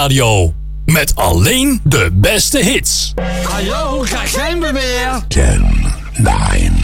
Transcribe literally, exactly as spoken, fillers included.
Radio. Met alleen de beste hits. Hallo, daar zijn we weer. ten, nine,